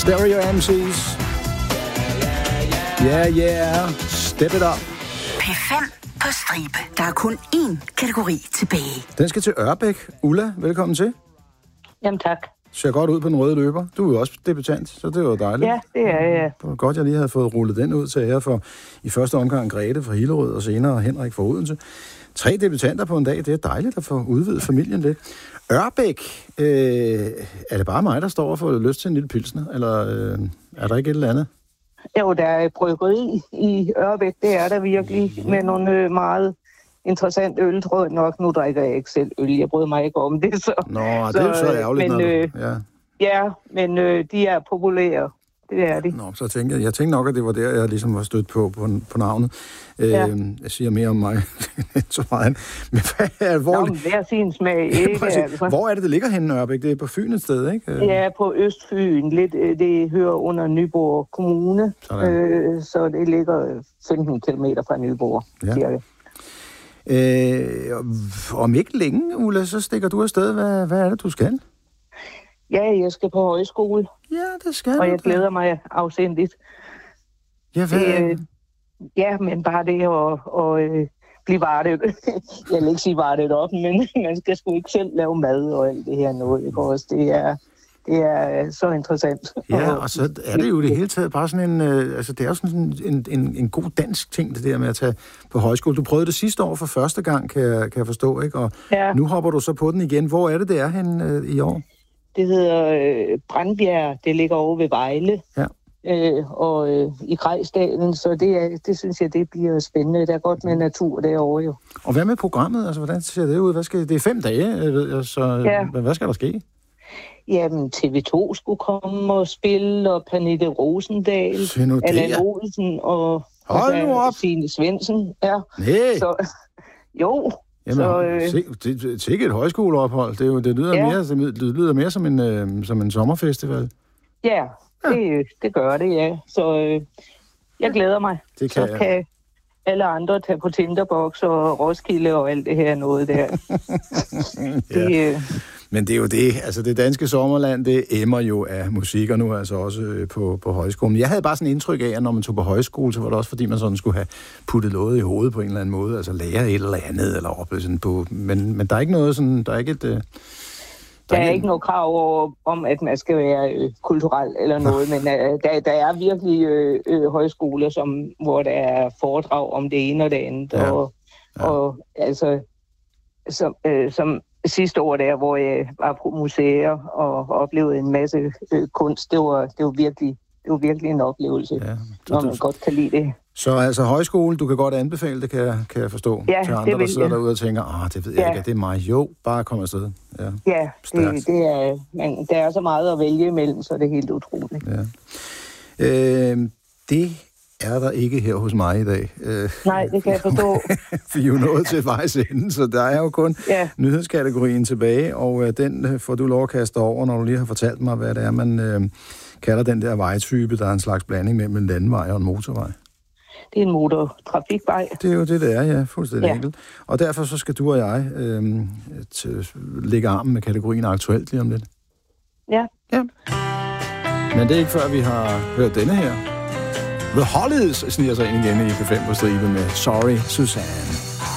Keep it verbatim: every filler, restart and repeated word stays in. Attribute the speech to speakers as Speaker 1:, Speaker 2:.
Speaker 1: Stereo M C's. Yeah, yeah. Step it up.
Speaker 2: P fem på stribe. Der er kun én kategori tilbage.
Speaker 1: Den skal til Ørbæk. Ulla, velkommen til.
Speaker 3: Jamen tak.
Speaker 1: Ser godt ud på den røde løber. Du er jo også debutant, så det var jo dejligt.
Speaker 3: Ja, det er jeg.
Speaker 1: Det var godt, jeg lige havde fået rullet den ud til her for i første omgang Grete fra Hillerød og senere Henrik fra Odense. Tre debutanter på en dag, det er dejligt at få udvidet familien lidt. Ørbæk, øh, er det bare mig, der står og får lyst til en lille pilsner, eller øh, er der ikke et eller andet?
Speaker 3: Jo, der er et bryggeri i Ørbæk, det er der virkelig, med nogle øh, meget interessant øl, tror jeg nok. Nu drikker jeg ikke selv øl, jeg bryder mig ikke om det. Så,
Speaker 1: Nå, det er jo så ærgerligt,
Speaker 3: men,
Speaker 1: når du...
Speaker 3: Øh,
Speaker 1: ja.
Speaker 3: ja, men øh, de er populære. Det er de.
Speaker 1: Nå, så tænker jeg, jeg tænkte nok, at det var der, jeg ligesom var stødt på, på, på navnet.
Speaker 3: Ja.
Speaker 1: Øh, jeg siger mere om mig, så meget. Men hvad er hvor...
Speaker 3: Nå, men hver sin smag, ikke? Altså.
Speaker 1: Hvor er det, det ligger henne, Ørbæk? Det er på Fyn et sted, ikke?
Speaker 3: Ja, på Østfyn. Lidt, det hører under Nyborg Kommune. Øh, så det ligger femten kilometer fra Nyborg,
Speaker 1: ja.
Speaker 3: cirka.
Speaker 1: Øh, om ikke længe, Ulla, så stikker du afsted. Hvad, hvad er det, du skal?
Speaker 3: Ja, jeg skal på højskole.
Speaker 1: Ja, det skal
Speaker 3: Og
Speaker 1: du.
Speaker 3: jeg glæder mig afsindigt.
Speaker 1: Ja, hvad?
Speaker 3: Øh, ja, men bare det at, at øh, blive vartet. Jeg vil ikke sige vartet op, men man skal sgu ikke selv lave mad og alt det her noget. Ikke også? Det er, det er så interessant.
Speaker 1: Ja, og så er det jo det hele taget bare sådan en... Øh, altså, det er jo sådan en, en, en god dansk ting, det der med at tage på højskole. Du prøvede det sidste år for første gang, kan jeg, kan jeg forstå, ikke? Og ja. Nu hopper du så på den igen. Hvor er det, det er henne øh, i år?
Speaker 3: Det hedder øh, Brandbjerg. Det ligger over ved Vejle.
Speaker 1: Ja.
Speaker 3: Øh, og øh, i Grejsdalen, så det, er, det synes jeg, det bliver spændende. Der er godt med natur derovre jo.
Speaker 1: Og hvad med programmet? Altså, hvordan ser det ud? Hvad skal, det er fem dage, ved jeg, så ja. Hvad skal der ske?
Speaker 3: Jamen, T V to skulle komme og spille, og Pernille Rosendal, Allan Olsen og,
Speaker 1: Hold nu op!
Speaker 3: og Signe Svendsen. Ja.
Speaker 1: Nej!
Speaker 3: Så, jo.
Speaker 1: Jamen,
Speaker 3: så, øh,
Speaker 1: se, det, det, det er et højskoleophold. Det, er jo, det, lyder
Speaker 3: ja.
Speaker 1: mere, det lyder mere som en, øh, som en sommerfestival.
Speaker 3: Ja, ja. Det, det gør det, ja. Så øh, jeg glæder mig.
Speaker 1: Det kan
Speaker 3: så
Speaker 1: jeg.
Speaker 3: kan alle andre tage på Tinderbox og Roskilde og alt det her noget der.
Speaker 1: ja.
Speaker 3: det, øh,
Speaker 1: Men det er jo det, altså det danske sommerland, det emmer jo af musik, og nu altså også på, på højskolen. Jeg havde bare sådan en indtryk af, at når man tog på højskole, så var det også fordi, man sådan skulle have puttet noget i hovedet på en eller anden måde, altså lære et eller andet, eller op sådan på, men, men der er ikke noget sådan, der er ikke et... Der,
Speaker 3: der er ikke noget krav over, om, at man skal være øh, kulturel eller noget, men øh, der, der er virkelig øh, øh, højskoler, som, hvor der er foredrag om det ene og det andet,
Speaker 1: ja.
Speaker 3: og,
Speaker 1: ja.
Speaker 3: og altså, som, øh, som sidste år der, hvor jeg var på museer og oplevede en masse øh, kunst, det var, det var virkelig det var virkelig en oplevelse, ja, når man du... godt kan lide det.
Speaker 1: Så altså højskole, du kan godt anbefale det, kan jeg, kan jeg forstå,
Speaker 3: ja,
Speaker 1: til andre,
Speaker 3: det
Speaker 1: der sidder
Speaker 3: jeg.
Speaker 1: derude og tænker, ah, det ved jeg ja. ikke, at det er mig. Jo, bare kom afsted. Ja,
Speaker 3: ja det, det er, man, der er så meget at vælge imellem, så det er helt utroligt.
Speaker 1: Ja. Øh, det er der ikke her hos mig i dag.
Speaker 3: Nej, det kan jeg forstå.
Speaker 1: Vi er jo nået til vejs ende, så der er jo kun ja. nyhedskategorien tilbage, og øh, den får du lov at kaste over, når du lige har fortalt mig, hvad det er, man øh, kalder den der vejtype, der er en slags blanding mellem en landvej og en motorvej.
Speaker 3: Det er en motortrafikvej.
Speaker 1: Det er jo det, det er, ja. Fuldstændig
Speaker 3: ja.
Speaker 1: enkelt. Og derfor så skal du og jeg øh, til, lægge armen med kategorien aktuelt lige om lidt.
Speaker 3: Ja.
Speaker 1: Ja. Men det er ikke før, vi har hørt denne her. The Hollies sniger sig ind igen i P fem på stribe med Sorry, Suzanne.